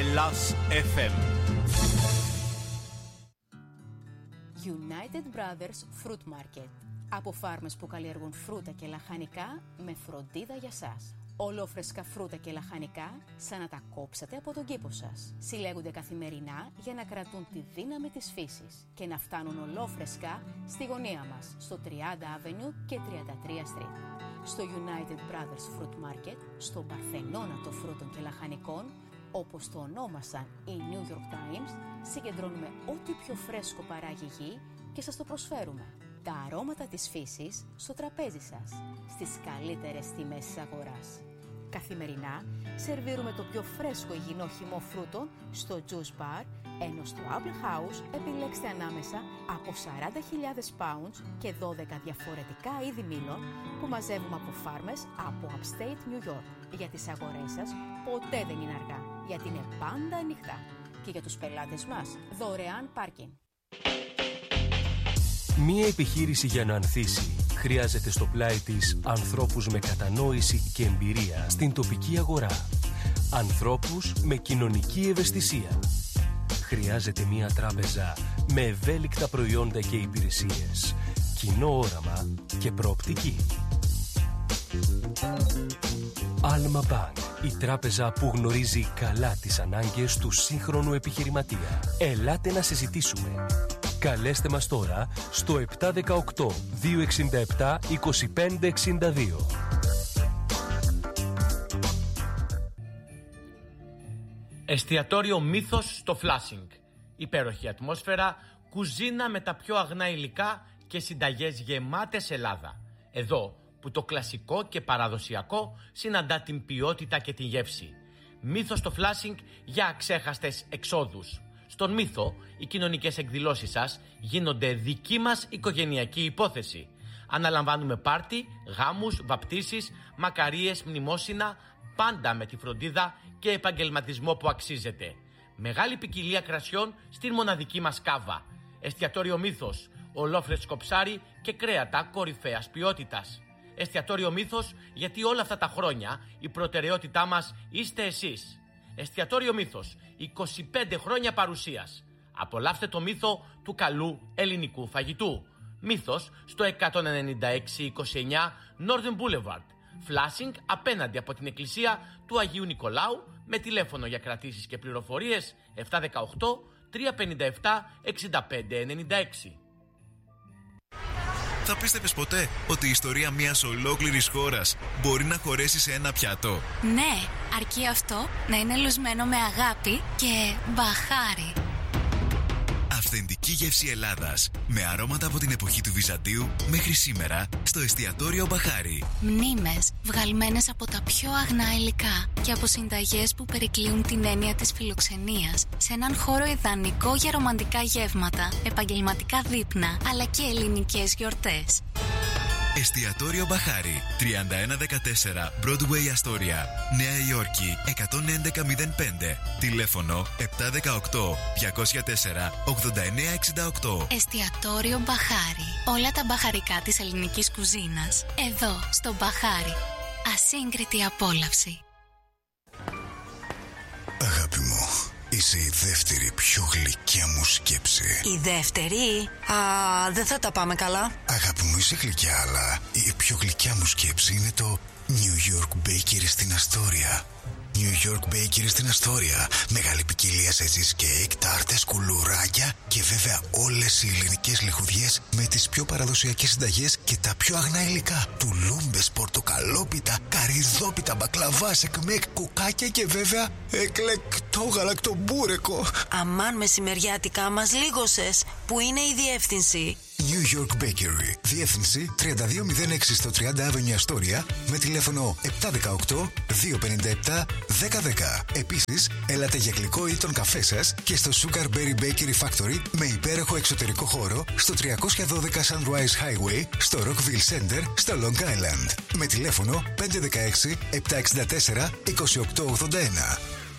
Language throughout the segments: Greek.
Ελλάς FM. United Brothers Fruit Market. Από φάρμες που καλλιεργούν φρούτα και λαχανικά με φροντίδα για σας. Ολόφρεσκα φρούτα και λαχανικά σαν να τα κόψετε από τον κήπο σας. Συλλέγονται καθημερινά για να κρατούν τη δύναμη της φύσης και να φτάνουν ολόφρεσκα στη γωνία μας, στο 30 Avenue και 33 Street. Στο United Brothers Fruit Market, στο Παρθενώνα των φρούτων και λαχανικών, όπως το ονόμασαν οι New York Times, συγκεντρώνουμε ό,τι πιο φρέσκο παράγει η γη και σας το προσφέρουμε. Τα αρώματα της φύσης στο τραπέζι σας, στις καλύτερες τιμές της αγοράς. Καθημερινά σερβίρουμε το πιο φρέσκο υγιεινό χυμό φρούτων στο Juice Bar, ενώ στο Apple House επιλέξτε ανάμεσα από 40.000 pounds και 12 διαφορετικά είδη μήλων που μαζεύουμε από φάρμες από Upstate New York. Για τις αγορές σας ποτέ δεν είναι αργά, γιατί είναι πάντα ανοιχτά. Και για τους πελάτες μας δωρεάν πάρκινγκ. Μία επιχείρηση για να ανθίσει χρειάζεται στο πλάι της ανθρώπους με κατανόηση και εμπειρία στην τοπική αγορά. Ανθρώπους με κοινωνική ευαισθησία. Χρειάζεται μία τράπεζα με ευέλικτα προϊόντα και υπηρεσίες, κοινό όραμα και προοπτική. Alma Bank, η τράπεζα που γνωρίζει καλά τις ανάγκες του σύγχρονου επιχειρηματία. Ελάτε να συζητήσουμε. Καλέστε μας τώρα στο 718-267-2562. Εστιατόριο Μύθος στο Φλάσινγκ. Υπέροχη ατμόσφαιρα, κουζίνα με τα πιο αγνά υλικά και συνταγές γεμάτες Ελλάδα. Εδώ που το κλασικό και παραδοσιακό συναντά την ποιότητα και την γεύση. Μύθος στο Φλάσινγκ για αξέχαστες εξόδους. Στον Μύθο, οι κοινωνικές εκδηλώσεις σας γίνονται δική μας οικογενειακή υπόθεση. Αναλαμβάνουμε πάρτι, γάμους, βαπτίσεις, μακαρίες, μνημόσυνα, πάντα με τη φροντίδα και επαγγελματισμό που αξίζεται. Μεγάλη ποικιλία κρασιών στην μοναδική μας κάβα. Εστιατόριο Μύθος, ολόφρεσκο ψάρι και κρέατα κορυφαίας ποιότητας. Εστιατόριο Μύθος, γιατί όλα αυτά τα χρόνια η προτεραιότητά μας είστε εσείς. Εστιατόριο Μύθος, 25 χρόνια παρουσίας. Απολαύστε το μύθο του καλού ελληνικού φαγητού. Μύθος στο 196-29 Northern Boulevard. Φλάσινγκ απέναντι από την εκκλησία του Αγίου Νικολάου, με τηλέφωνο για κρατήσεις και πληροφορίες 718-357-6596. Θα πίστευες ποτέ ότι η ιστορία μιας ολόκληρης χώρας μπορεί να χωρέσει σε ένα πιάτο? Ναι, αρκεί αυτό να είναι λουσμένο με αγάπη και μπαχάρι. Αυθεντική γεύση Ελλάδας, με αρώματα από την εποχή του Βυζαντίου μέχρι σήμερα, στο εστιατόριο Μπαχάρι. Μνήμες βγαλμένες από τα πιο αγνά υλικά και από συνταγές που περικλείουν την έννοια της φιλοξενίας, σε έναν χώρο ιδανικό για ρομαντικά γεύματα, επαγγελματικά δείπνα, αλλά και ελληνικές γιορτές. Εστιατόριο Μπαχάρι, 3114 Broadway Astoria, Νέα Υόρκη 11105. Τηλέφωνο 718-204-8968. Εστιατόριο Μπαχάρι. Όλα τα μπαχαρικά της ελληνικής κουζίνας, εδώ στο Μπαχάρι. Ασύγκριτη απόλαυση. Αγάπη μου, είσαι η δεύτερη πιο γλυκιά μου σκέψη. Η δεύτερη? Δεν θα τα πάμε καλά. Αγάπη μου, είσαι γλυκιά, αλλά η πιο γλυκιά μου σκέψη είναι το New York Bakery στην Αστόρια. New York Bakery στην Αστόρια. Μεγάλη ποικιλία σε cheesecake, τάρτες, κουλουράκια και βέβαια όλες οι ελληνικές λιχουδιές με τις πιο παραδοσιακές συνταγές και τα πιο αγνά υλικά. Τουλούμπες, πορτοκαλόπιτα, καρυδόπιτα, μπακλαβάς, εκμεκ, κουκάκια και βέβαια εκλεκτό γαλακτομπούρεκο. Αμάν μεσημεριάτικα μας λίγωσες. Πού είναι η διεύθυνση? New York Bakery. Διεύθυνση 3206 στο 30 Avenue Astoria με τηλέφωνο 718-257-1010. Επίσης, έλατε για γλυκό ή τον καφέ σας και στο Sugar Berry Bakery Factory με υπέροχο εξωτερικό χώρο στο 312 Sunrise Highway στο Rockville Center στο Long Island. Με τηλέφωνο 516-764-2881.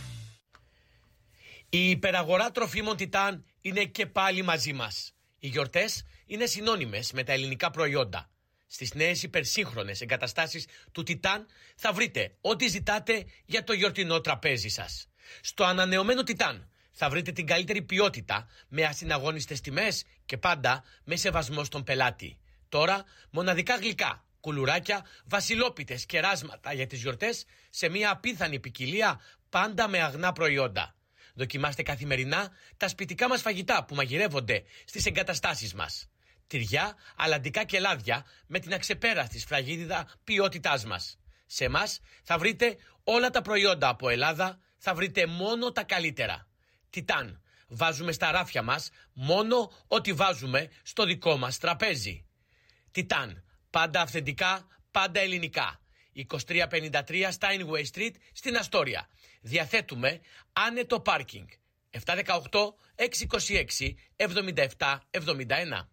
Η υπεραγορά τροφίμων Τιτάν είναι και πάλι μαζί μας. Οι γιορτές είναι συνώνυμες με τα ελληνικά προϊόντα. Στις νέες υπερσύγχρονες εγκαταστάσεις του Τιτάν θα βρείτε ό,τι ζητάτε για το γιορτινό τραπέζι σας. Στο ανανεωμένο Τιτάν θα βρείτε την καλύτερη ποιότητα με ασυναγώνιστες τιμές και πάντα με σεβασμό στον πελάτη. Τώρα μοναδικά γλυκά, κουλουράκια, βασιλόπιτες και ράσματα για τις γιορτές σε μια απίθανη ποικιλία, πάντα με αγνά προϊόντα. Δοκιμάστε καθημερινά τα σπιτικά μας φαγητά που μαγειρεύονται στις εγκαταστάσεις μας. Τυριά, αλαντικά και λάδια με την αξεπέραστη σφραγίδιδα ποιότητάς μας. Σε εμάς θα βρείτε όλα τα προϊόντα από Ελλάδα, θα βρείτε μόνο τα καλύτερα. Τιτάν, βάζουμε στα ράφια μας μόνο ό,τι βάζουμε στο δικό μας τραπέζι. Τιτάν, πάντα αυθεντικά, πάντα ελληνικά. 2353 Steinway Street στην Αστόρια. Διαθέτουμε άνετο πάρκινγκ. 718 626 77 71.